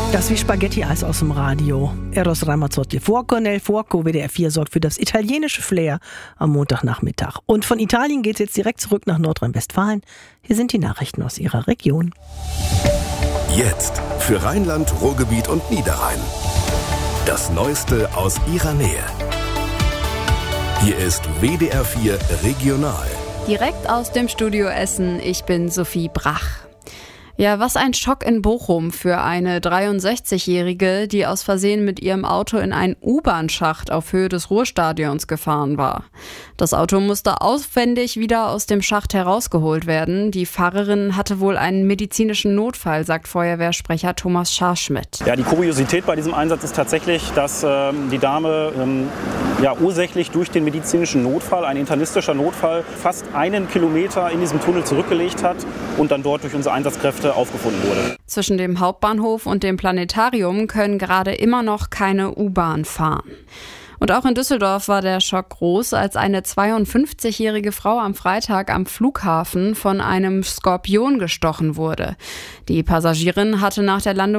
Das wie Spaghetti-Eis aus dem Radio. Eros Ramazzotti Fuoco nel Fuoco, WDR 4 sorgt für das italienische Flair am Montagnachmittag. Und von Italien geht es jetzt direkt zurück nach Nordrhein-Westfalen. Hier sind die Nachrichten aus Ihrer Region. Jetzt für Rheinland, Ruhrgebiet und Niederrhein. Das Neueste aus Ihrer Nähe. Hier ist WDR 4 Regional. Direkt aus dem Studio Essen, ich bin Sophie Brach. Ja, was ein Schock in Bochum für eine 63-Jährige, die aus Versehen mit ihrem Auto in einen U-Bahn-Schacht auf Höhe des Ruhrstadions gefahren war. Das Auto musste aufwendig wieder aus dem Schacht herausgeholt werden. Die Fahrerin hatte wohl einen medizinischen Notfall, sagt Feuerwehrsprecher Thomas Scharschmidt. Ja, die Kuriosität bei diesem Einsatz ist tatsächlich, dass die Dame ursächlich durch den medizinischen Notfall, ein internistischer Notfall, fast 1 Kilometer in diesem Tunnel zurückgelegt hat und dann dort durch unsere Einsatzkräfte aufgefunden wurde. Zwischen dem Hauptbahnhof und dem Planetarium können gerade immer noch keine U-Bahn fahren. Und auch in Düsseldorf war der Schock groß, als eine 52-jährige Frau am Freitag am Flughafen von einem Skorpion gestochen wurde. Die Passagierin hatte nach der Landung